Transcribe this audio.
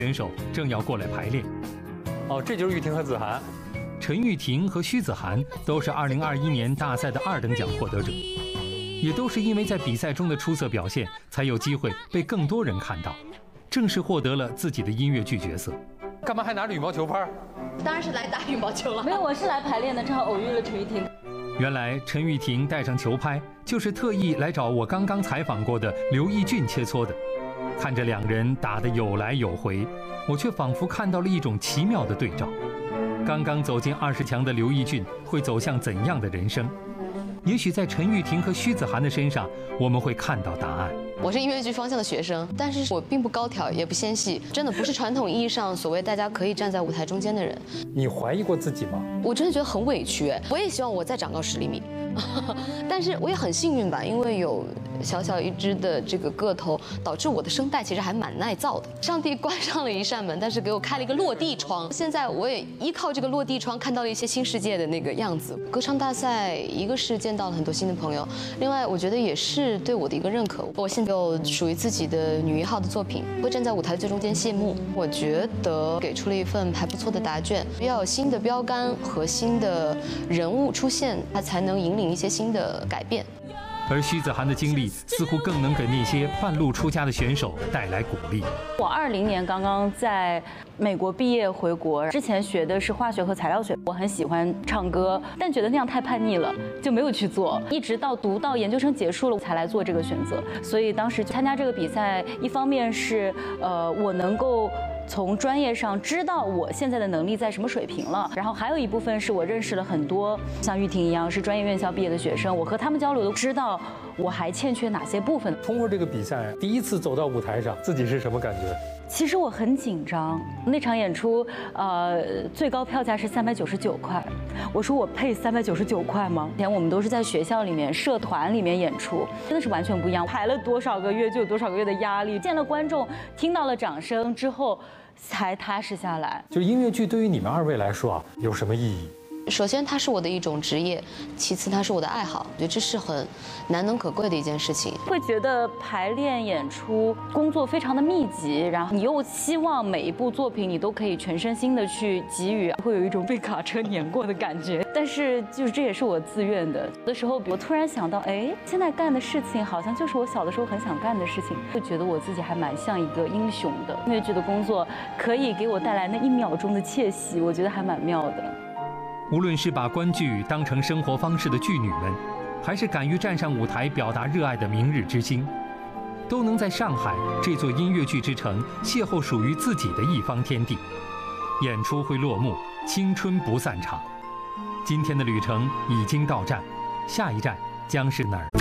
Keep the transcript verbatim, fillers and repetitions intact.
选手正要过来排练。 哦，这就是玉婷和子涵。 陈玉婷和徐子涵都是二零二一年大赛的二等奖获得者，也都是因为在比赛中的出色表现，才有机会被更多人看到，正式获得了自己的音乐剧角色。 干嘛还拿着羽毛球拍？ 当然是来打羽毛球了。 没有，我是来排练的，正好偶遇了陈玉婷。 原来陈玉婷带上球拍，就是特意来找我刚刚采访过的刘奕俊切磋的。看着两人打得有来有回，我却仿佛看到了一种奇妙的对照。刚刚走进二十强的刘奕俊会走向怎样的人生？也许在陈玉婷和徐子涵的身上，我们会看到答案。 我是音乐剧方向的学生，但是我并不高挑，也不纤细，真的不是传统意义上所谓大家可以站在舞台中间的人。 你怀疑过自己吗？ 我真的觉得很委屈，我也希望我再长高十厘米，但是我也很幸运吧，因为有小小一只的这个个头，导致我的声带其实还蛮耐造的。上帝关上了一扇门，但是给我开了一个落地窗。现在我也依靠这个落地窗看到了一些新世界的那个样子。歌唱大赛，一个是见到了很多新的朋友，另外我觉得也是对我的一个认可。我现在有属于自己的女一号的作品，会站在舞台最中间谢幕。我觉得给出了一份还不错的答卷，要有新的标杆和新的人物出现，它才能引领一些新的改变。 而徐子涵的经历似乎更能给那些半路出家的选手带来鼓励。 我二零年刚刚在美国毕业回国，之前学的是化学和材料学，我很喜欢唱歌，但觉得那样太叛逆了，就没有去做。一直到读到研究生结束了，才来做这个选择。所以当时参加这个比赛，一方面是呃我能够从专业上知道我现在的能力在什么水平了，然后还有一部分是我认识了很多像玉婷一样是专业院校毕业的学生，我和他们交流都知道我还欠缺哪些部分。 通过这个比赛，第一次走到舞台上，自己是什么感觉？ 其实我很紧张，那场演出，呃，最高票价是三百九十九块。我说我配三百九十九块吗？以前我们都是在学校里面、社团里面演出，真的是完全不一样。排了多少个月就有多少个月的压力，见了观众，听到了掌声之后，才踏实下来。 就音乐剧对于你们二位来说啊，有什么意义？ 首先，它是我的一种职业；其次，它是我的爱好。我觉得这是很难能可贵的一件事情。 会觉得排练、演出工作非常的密集，然后你又希望每一部作品你都可以全身心的去给予，会有一种被卡车碾过的感觉。但是，就是这也是我自愿的。有的时候，我突然想到，哎，现在干的事情好像就是我小的时候很想干的事情，会觉得我自己还蛮像一个英雄的。音乐剧的工作可以给我带来那一秒钟的窃喜，我觉得还蛮妙的。 无论是把观剧当成生活方式的剧女们，还是敢于站上舞台表达热爱的明日之星，都能在上海这座音乐剧之城邂逅属于自己的一方天地。演出会落幕，青春不散场。今天的旅程已经到站，下一站将是哪儿？